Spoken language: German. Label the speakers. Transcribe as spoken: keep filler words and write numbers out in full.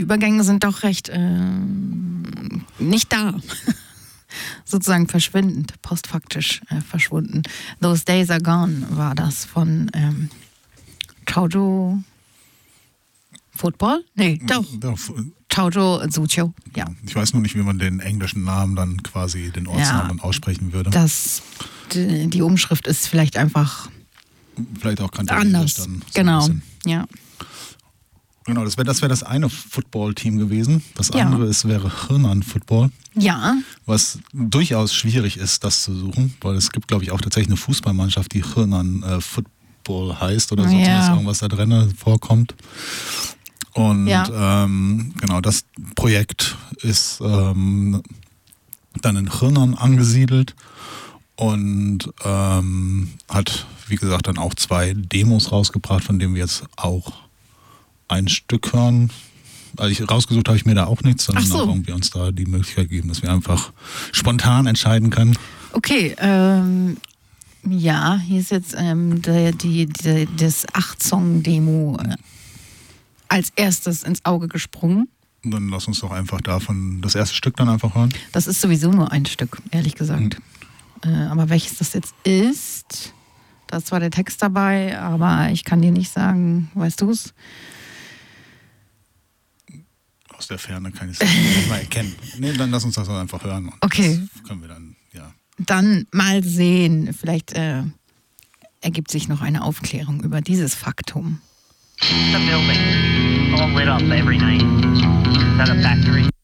Speaker 1: Übergänge sind doch recht äh, nicht da. Sozusagen verschwindend, postfaktisch äh, verschwunden. Those Days Are Gone war das von ähm, Chaozhou Football? Nee, doch. Chaozhou Zuqiu, ja.
Speaker 2: Ich weiß nur nicht, wie man den englischen Namen dann quasi, den Ortsnamen
Speaker 1: ja,
Speaker 2: aussprechen würde.
Speaker 1: Das, die, die Umschrift ist vielleicht einfach
Speaker 2: vielleicht auch
Speaker 1: anders.
Speaker 2: Dann so
Speaker 1: genau, ja.
Speaker 2: Genau, das wäre das, wär das eine Football-Team gewesen. Das
Speaker 1: ja.
Speaker 2: andere ist, wäre Henan-Football.
Speaker 1: Ja.
Speaker 2: Was durchaus schwierig ist, das zu suchen, weil es gibt, glaube ich, auch tatsächlich eine Fußballmannschaft, die Henan-Football heißt oder so,
Speaker 1: ja.
Speaker 2: zumindest irgendwas da drin vorkommt. Und
Speaker 1: ja.
Speaker 2: ähm, genau, das Projekt ist ähm, dann in Henan angesiedelt und ähm, hat, wie gesagt, dann auch zwei Demos rausgebracht, von denen wir jetzt auch ein Stück hören. Also ich, rausgesucht habe ich mir da auch nichts, sondern
Speaker 1: so.
Speaker 2: auch irgendwie uns da die Möglichkeit geben, dass wir einfach spontan entscheiden können.
Speaker 1: Okay, ähm, ja, hier ist jetzt ähm, die, die, die, das acht-Song-Demo äh, als erstes ins Auge gesprungen.
Speaker 2: Und dann lass uns doch einfach davon das erste Stück dann einfach hören.
Speaker 1: Das ist sowieso nur ein Stück, ehrlich gesagt. Mhm. Äh, aber welches das jetzt ist, da ist zwar der Text dabei, aber ich kann dir nicht sagen, weißt du es?
Speaker 2: Aus der Ferne kann ich es nicht mal erkennen. Nee, dann lass uns das einfach hören. Und
Speaker 1: okay.
Speaker 2: Das können wir dann, ja.
Speaker 1: Dann mal sehen. Vielleicht äh, ergibt sich noch eine Aufklärung über dieses Faktum.
Speaker 3: The building, all lit up every night. Is that a factory?